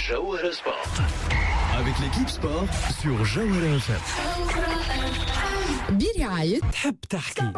Jawhara Sport. Avec l'équipe sport sur Jawhara FM. برعاية تحب تحكي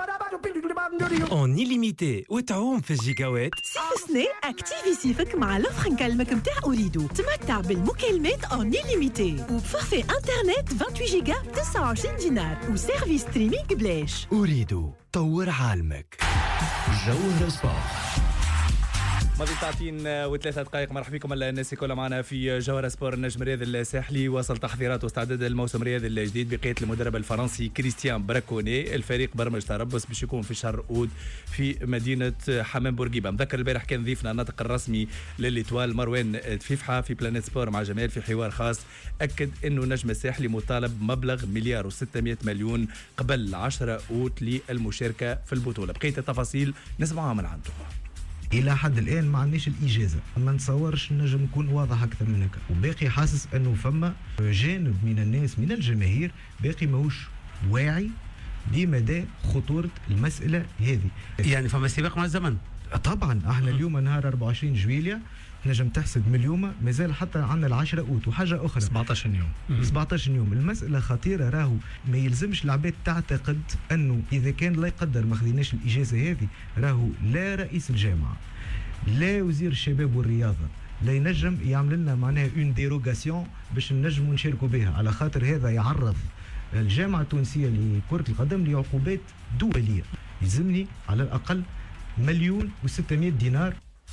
اون illimité وتعوم في الجيجاوات. سنة اكتيفي سيفك مع لوفر نكلمك متاع أريدو. تمتع بالمكالمات اون illimité وبفورفي انترنت 28 جيجا 29 دينار وسيرفيس ستريمينغ بلاش. أريد طور عالمك. Jawhara Sport. ماضي ساعتين وثلاثة دقائق. مرحبا بكم الناس كلها معنا في جوهرة سبور. النجم الرياضي الساحلي واصل تحضيرات واستعداد الموسم الرياضي الجديد بقيادة المدرب الفرنسي كريستيان براكوني. الفريق برمج تربص باش يكون في شهر أود في مدينة حمام بورقيبة. مذكر البارح كان ضيفنا الناطق الرسمي للإتوال مروان تفيفحة في بلانيت سبور مع جمال في حوار خاص. أكد أنه النجم الساحلي مطالب مبلغ 1,600,000,000 قبل 10 أود للمشاركة في البطولة. بقية التفاصيل نسمعها من عنده. الى حد الان ما عندناش الاجازه، ما نتصورش نجم نكون واضح اكثر من هكا، وباقي حاسس انه فما جانب من الناس من الجماهير باقي ماهوش واعي بمدى خطوره المساله هذه. يعني فما سباق مع الزمن. طبعا احنا اليوم نهار 24 جويليا نجم تحسب من اليوم مازال حتى عندنا العشرة أوت. وحاجة أخرى 17 يوم 17 يوم. المسألة خطيرة، راهو ما يلزمش العباد تعتقد أنه إذا كان لا يقدر ما خذيناش الإجازة هذه، راهو لا رئيس الجامعة لا وزير الشباب والرياضة لا ينجم يعمل لنا معناها اون ديروغاسيون باش نجموا نشاركوا بها، على خاطر هذا يعرض الجامعة التونسية لكرة القدم لعقوبات دولية. يلزمني على الأقل 1,600,000 دينار.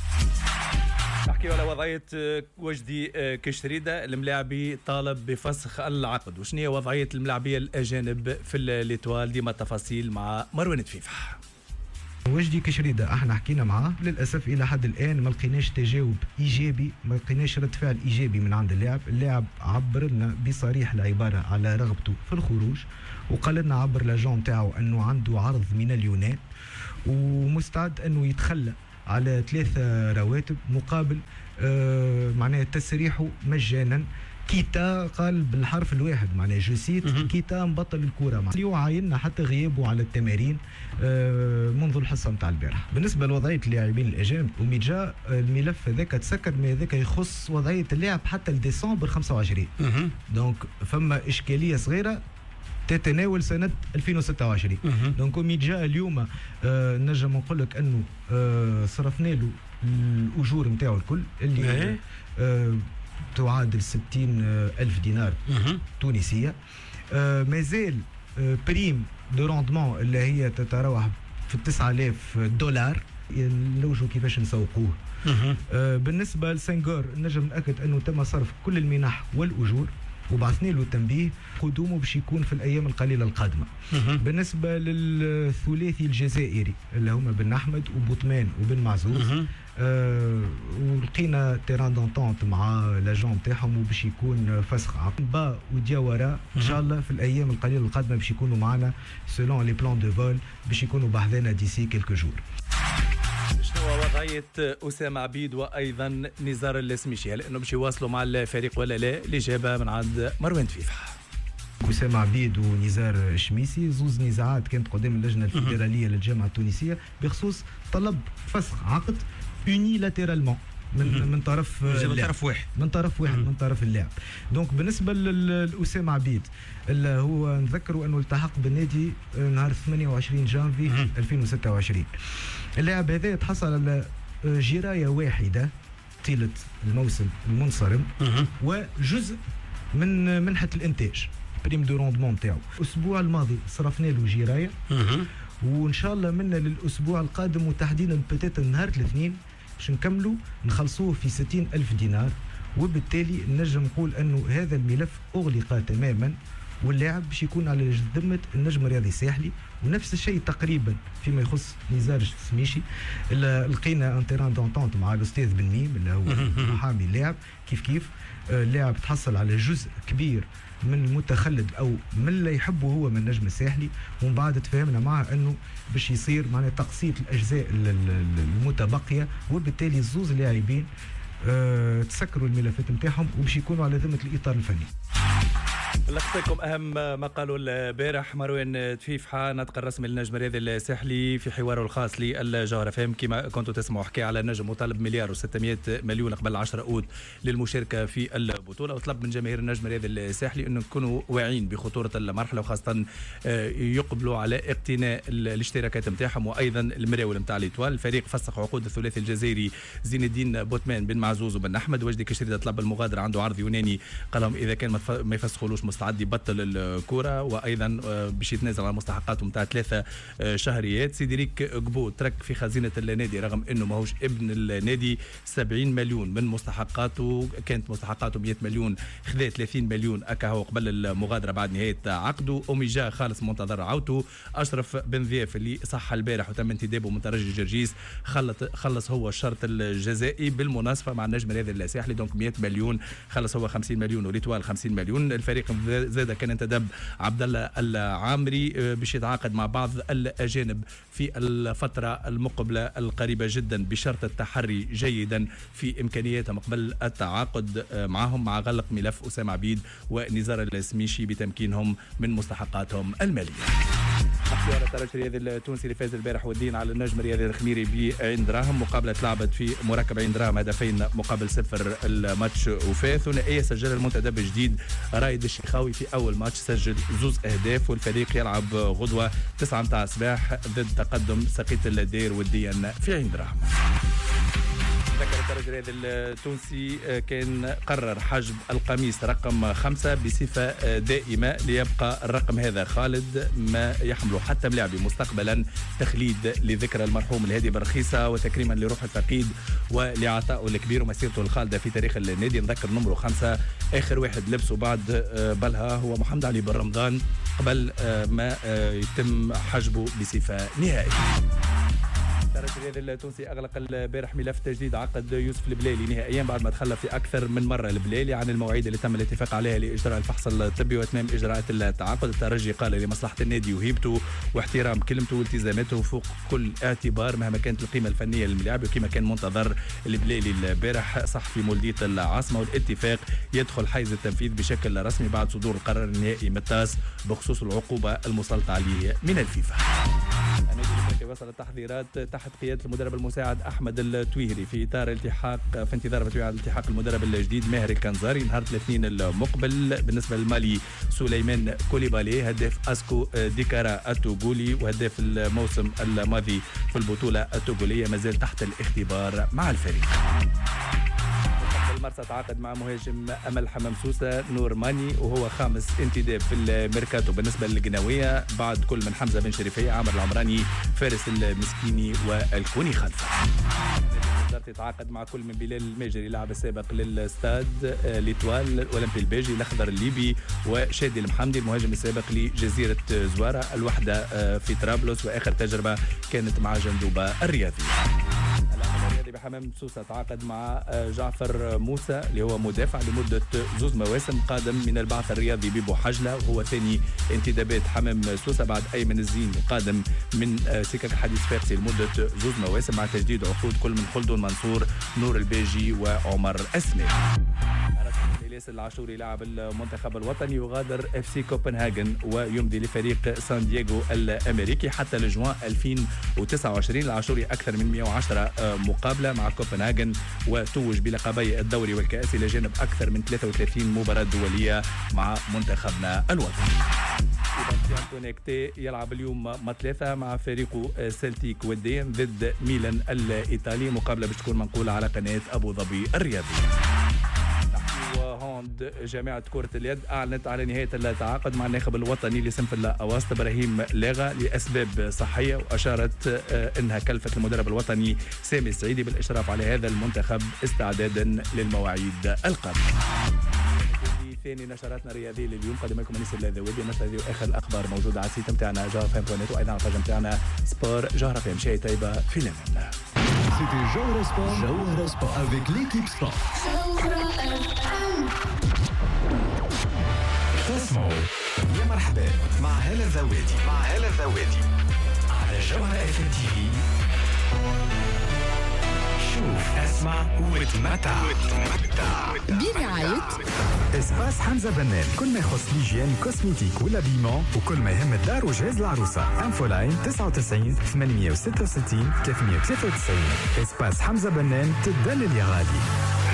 نحكي على وضعية وجدي كشريدة الملاعبي طالب بفسخ العقد. وشنو هي وضعية الملاعبية الأجانب في الإتوال؟ ديما التفاصيل مع مروان تفيفح. وجدي كشريدة احنا حكينا معاه، للأسف إلى حد الآن ما لقيناش تجاوب إيجابي، ما لقيناش رد فعل إيجابي من عند اللاعب عبر لنا بصريح العبارة على رغبته في الخروج، وقال لنا عبر لاجون تاعو أنه عنده عرض من اليونان ومستعد أنه يتخلى على 3 رواتب مقابل معناها تسريحه مجانا. كيتا قال بالحرف الواحد معناها جوسيت كيتا مبطل الكوره. اليوم عايننا حتى غيابه على التمارين منذ الحصه نتاع البارح. بالنسبه لوضعيه اللاعبين الاجانب وميجا الملف هذاك تسكر، ما هذاك يخص وضعيه اللاعب حتى لديسمبر 25. دونك فما اشكاليه صغيره تتناول سنة 2026. دونك ميجا اليوم نجم نقول لك انه صرفنا له الاجور نتاعو الكل اللي تعادل 60,000 دينار تونسية. مازال بريم دو روندمون اللي هي تتراوح في 9,000 دولار نلوجوا كيفاش نسوقوه. بالنسبة لسنغور نجم نأكد انه تم صرف كل المنح والاجور وبعثنا له تنبيه قدومه باش يكون في الايام القليله القادمه. بالنسبه للثلاثي الجزائري اللي هما بن احمد وبوطمان وبن معزوز، ولقينا تيران دونتونت مع لاجون تاعهم وباش يكون فسخ عقد. با ودياورا ان شاء الله في الايام القليله القادمه باش يكونوا معنا سولون لي بلان دو فول باش يكونوا بحذانا ديسي كيلكو جور. شنو وضعية أسامة عبيد وأيضا نزار السميشي؟ هل أنه باش يواصلوا مع الفريق ولا لا؟ الإجابة من عند مروان تفيفح. أسامة عبيد ونزار الشميسي زوز نزاعات كانت قدام اللجنة الفيدرالية للجامعة التونسية بخصوص طلب فسخ عقد يونيلاتيرالمون من طرف من طرف اللاعب. دونك بالنسبه لأسامة عبيد اللي هو نذكروا انه التحق بالنادي نهار 28 جانفي 2026. اللاعب هذا تحصل على جرايه واحده طيله الموسم المنصرم وجزء من منحه الانتاج بريم دو روندمون تاعو. الاسبوع الماضي صرفنا له جرايه وان شاء الله منا للاسبوع القادم وتحديدا بتات النهار الاثنين باش نكملوا نخلصوه في 60,000 دينار. وبالتالي نجم نقول انه هذا الملف اغلق تماما واللاعب باش يكون على ذمه النجم الرياضي الساحلي. ونفس الشيء تقريبا فيما يخص نزار السميشي اللي لقينا ان تيران دونتونت مع الاستاذ بن ميم اللي هو محامي اللاعب. كيف اللاعب تحصل على جزء كبير من المتخلد او من اللي يحبه هو من النجم الساحلي، ومن بعد تفاهمنا معه انه باش يصير معناها تقسيط الاجزاء المتبقيه، وبالتالي الزوز لاعبين تسكروا الملفات نتاعهم وباش يكونوا على ذمه الاطار الفني. لقطتكم أهم ما قالوا البارح مروان تفيفحة ناطق الرسمي للنجم الرياضي الساحلي في حواره الخاص للجوهرة فهم. كما كنتوا تسمعوا حكي على النجم مطالب مليار و600 مليون قبل 10 أود للمشاركة في البطولة، وطلب من جماهير النجم الرياضي الساحلي أنه يكونوا واعيين بخطورة المرحلة وخاصة يقبلوا على اقتناء الاشتراكات نتاعهم وأيضا المراول نتاع ليتوال. الفريق فسخ عقود الثلاثي الجزائري زين الدين بوتمان بن معزوز وبن أحمد. وجدي كشريدة طلب المغادرة، عنده عرض يوناني قال لهم إذا كان ما يفسخولوش مستعد يبطل الكرة، وايضا باش يتنازل على مستحقاته نتاع 3 شهريات. سيدريك قبو ترك في خزينه النادي رغم انه ماهوش ابن النادي 70 مليون من مستحقاته، كانت مستحقاته 100 مليون، خذا 30 مليون اكا هو قبل المغادره بعد نهايه عقده. اوميجا خالص منتظر عودته. اشرف بن ضياف اللي صح البارح وتم انتدابه من ترجي جرجيس خلص هو الشرط الجزائي بالمناصفه مع النجم الرياضي الساحلي، دونك 100 مليون خلص هو 50 مليون وليتوال 50 مليون. الفريق زاد كان انتدب عبد الله العامري باش يتعاقد مع بعض الاجانب في الفتره المقبله القريبه جدا بشرط التحري جيدا في امكانياتهم قبل التعاقد معهم، مع غلق ملف اسامه عبيد ونزار السميشي بتمكينهم من مستحقاتهم الماليه. اختيار الترجي الرياضي التونسي اللي فاز البارح والدين على النجم الرياضي الخميري بعين دراهم. مقابله تلعبت في مركب عين دراهم، هدفين مقابل 0 الماتش وفاز. ثنائيه سجل المنتدب الجديد رايد الشيخاوي في اول ماتش، سجل 2 أهداف. والفريق يلعب غدوه 9 متاع الصباح ضد تقدم سقيط الدير وديا في عين دراهم. ذكر الترجي الرياضي التونسي كان قرر حجب القميص رقم 5 بصفة دائمة ليبقى الرقم هذا خالد ما يحمله حتى ملاعبي مستقبلا، تخليد لذكرى المرحوم الهادي برخيصة وتكريما لروح الفقيد ولعطائه الكبير ومسيرته الخالدة في تاريخ النادي. نذكر نمرو 5 آخر واحد لبسه بعد بلها هو محمد علي بن رمضان قبل ما يتم حجبه بصفة نهائية. الترجي الرياضي التونسي اغلق البارح ملف تجديد عقد يوسف البلالي نهائيا بعد ما تخلى في اكثر من مره البلالي عن المواعيد اللي تم الاتفاق عليها لاجراء الفحص الطبي واتمام اجراءات التعاقد. الترجي قال لمصلحه النادي وهيبته واحترام كلمته والتزاماته فوق كل اعتبار مهما كانت القيمه الفنيه للملاعب، وكما كان منتظر البلالي البارح صح في مولديه العاصمه، والاتفاق يدخل حيز التنفيذ بشكل رسمي بعد صدور القرار النهائي من التاس بخصوص العقوبه المسلطه عليه من الفيفا. وصل التحضيرات تحت قيادة المدرب المساعد أحمد التويهري في إطار في انتظار التحاق المدرب الجديد ماهر الكنزاري نهار الاثنين المقبل. بالنسبة للمالي سليمان كوليبالي هداف أسكو ديكارا التوغولي وهداف الموسم الماضي في البطولة التوغولية مازال تحت الاختبار مع الفريق. المرسى تعاقد مع مهاجم أمل حمام سوسة نور ماني وهو خامس انتداب في الميركاتو بالنسبة للقناوية بعد كل من حمزة بن شريفية عامر العمراني فارس المسكيني والكوني خلفه. يتعاقد مع كل من بلال الماجري لاعب السابق للستاد ليتوال الاولمبي الباجي الاخضر الليبي وشادي المحمدي المهاجم السابق لجزيره زواره الوحده في طرابلس، واخر تجربه كانت مع جندوبه الرياضي. بحمام سوسة تعاقد مع جعفر موسى اللي هو مدافع لمدة 2 مواسم قادم من البعث الرياضي ببو حجلة، وهو ثاني انتدابات حمام سوسة بعد أيمن الزين قادم من سكك حديث فارسي لمدة 2 مواسم مع تجديد عقود كل من خلدون منصور نور الباجي وعمر أسماء. إلياس العاشوري لاعب المنتخب الوطني يغادر اف سي كوبنهاجن ويمضي لفريق سان دييغو الامريكي حتى لجوان 2029. العاشوري اكثر من 110 مقابله مع كوبنهاجن وتوج بلقبي الدوري والكاس الى جانب اكثر من 33 مباراه دوليه مع منتخبنا الوطني. كونيكتي يلعب اليوم ثلاثة مع فريقه سلتيك وديا ضد ميلان الايطالي، مقابله باش تكون منقوله على قناه ابو ظبي الرياضيه. هوند جامعة كرة اليد أعلنت على نهاية التعاقد مع الناخب الوطني لصنف الأواسط إبراهيم لاغا لأسباب صحية، وأشارت أنها كلفت المدرب الوطني سامي السعيدي بالإشراف على هذا المنتخب استعدادا للمواعيد القادمة. ثاني نشراتنا الرياضية لليوم قدم لكم أنيس اللاذودي. نشر هذه آخر الأخبار موجودة على السيت نتاعنا جوهر فام بوينت وأيضا على الباج نتاعنا سبور جوهر فام. شيء طيبة في الأمان. C'était Jawara Sport avec l'équipe Sport. تسمعوا يا مرحبا مع هلا الذوادي على جوهر اف ام تي في. شو شوف اسمع وتمتع برعاية اسباس حمزة بنان، كل ما يخص ليجيان كوسميتيك ولا بيمون وكل ما يهم الدار وجهاز العروسة. انفولاين 99 866 393. اسباس حمزة بنان، تدلل يا غالي.